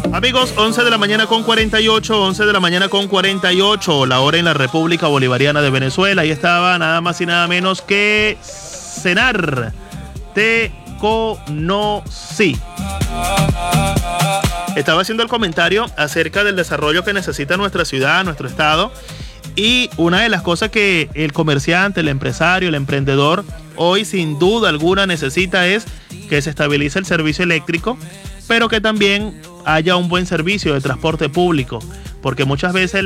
Amigos, 11 de la mañana con 48, 11 de la mañana con 48, la hora en la República Bolivariana de Venezuela. Ahí estaba nada más y nada menos que Cenar. Te conocí. Estaba haciendo el comentario acerca del desarrollo que necesita nuestra ciudad, nuestro estado. Y una de las cosas que el comerciante, el empresario, el emprendedor hoy sin duda alguna necesita es que se estabilice el servicio eléctrico, pero que también haya un buen servicio de transporte público, porque muchas veces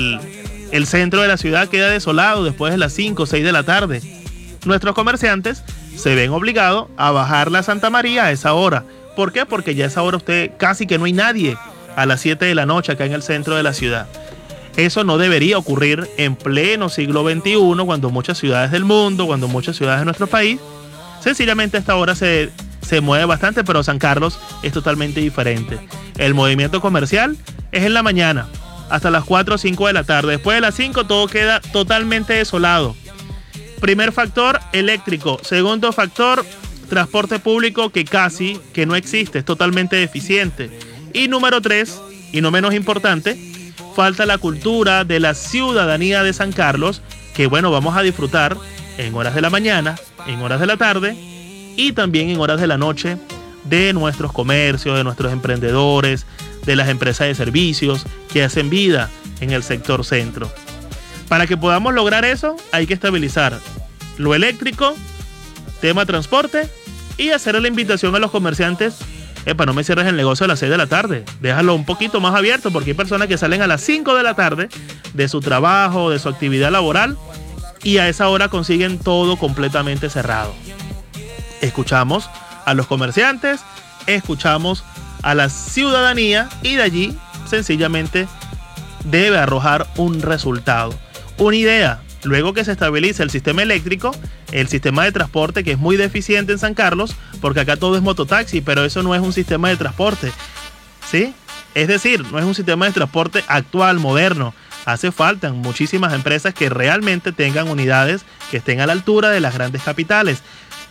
el centro de la ciudad queda desolado después de las 5 o 6 de la tarde. Nuestros comerciantes se ven obligados a bajar la Santa María a esa hora. ¿Por qué? Porque ya a esa hora usted casi que no hay nadie a las 7 de la noche acá en el centro de la ciudad. Eso no debería ocurrir en pleno siglo XXI, cuando muchas ciudades del mundo, cuando muchas ciudades de nuestro país, sencillamente a esta hora se mueve bastante, pero San Carlos es totalmente diferente. El movimiento comercial es en la mañana, hasta las 4 o 5 de la tarde. Después de las 5 todo queda totalmente desolado. Primer factor, eléctrico. Segundo factor, transporte público que no existe, es totalmente deficiente. Y número 3, y no menos importante, falta la cultura de la ciudadanía de San Carlos, que bueno, vamos a disfrutar en horas de la mañana, en horas de la tarde y también en horas de la noche de nuestros comercios, de nuestros emprendedores, de las empresas de servicios que hacen vida en el sector centro. Para que podamos lograr eso, hay que estabilizar lo eléctrico, tema transporte, y hacer la invitación a los comerciantes: no me cierres el negocio a las 6 de la tarde, déjalo un poquito más abierto, porque hay personas que salen a las 5 de la tarde de su trabajo, de su actividad laboral, y a esa hora consiguen todo completamente cerrado. Escuchamos a los comerciantes, escuchamos a la ciudadanía, y de allí sencillamente debe arrojar un resultado, una idea. Luego que se estabilice el sistema eléctrico, el sistema de transporte, que es muy deficiente en San Carlos, porque acá todo es mototaxi, pero eso no es un sistema de transporte, ¿sí? Es decir, no es un sistema de transporte actual, moderno. Hace falta muchísimas empresas que realmente tengan unidades que estén a la altura de las grandes capitales.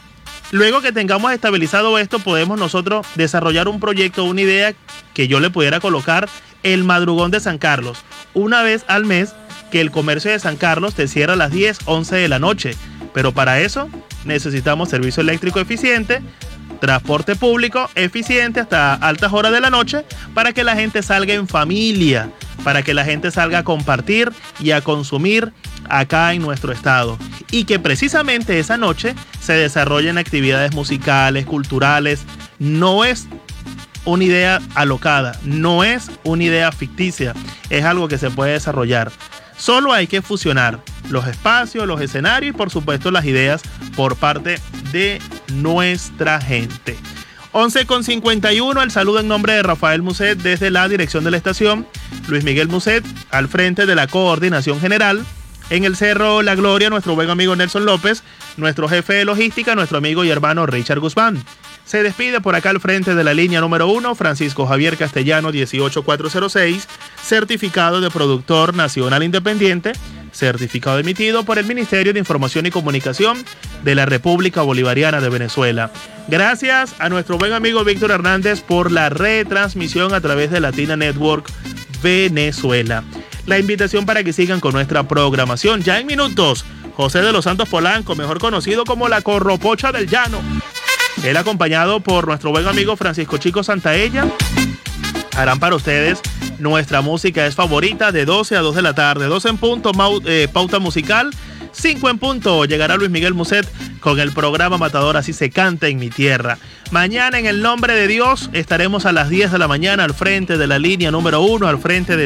Luego que tengamos estabilizado esto, podemos nosotros desarrollar un proyecto, una idea que yo le pudiera colocar: el madrugón de San Carlos. Una vez al mes, que el comercio de San Carlos te cierra a las 10, 11 de la noche. Pero para eso necesitamos servicio eléctrico eficiente, transporte público eficiente hasta altas horas de la noche, para que la gente salga en familia, para que la gente salga a compartir y a consumir acá en nuestro estado. Y que precisamente esa noche se desarrollen actividades musicales, culturales. No es una idea alocada, no es una idea ficticia, es algo que se puede desarrollar. Solo hay que fusionar los espacios, los escenarios y por supuesto las ideas por parte de nuestra gente. 11:51, el saludo en nombre de Rafael Muset desde la dirección de la estación, Luis Miguel Muset al frente de la coordinación general. En el Cerro La Gloria, nuestro buen amigo Nelson López, nuestro jefe de logística, nuestro amigo y hermano Richard Guzmán. Se despide por acá al frente de la línea número 1, Francisco Javier Castellano 18406, certificado de productor nacional independiente, certificado emitido por el Ministerio de Información y Comunicación de la República Bolivariana de Venezuela. Gracias a nuestro buen amigo Víctor Hernández por la retransmisión a través de Latina Network Venezuela. La invitación para que sigan con nuestra programación. Ya en minutos, José de los Santos Polanco, mejor conocido como la Corropocha del Llano. Él, acompañado por nuestro buen amigo Francisco Chico Santaella, harán para ustedes nuestra música es favorita de 12 a 2 de la tarde. 12 en punto, pauta musical. 5 en punto, llegará Luis Miguel Muset con el programa Matador, así se canta en mi tierra. Mañana, en el nombre de Dios, estaremos a las 10 de la mañana al frente de la línea número 1, al frente de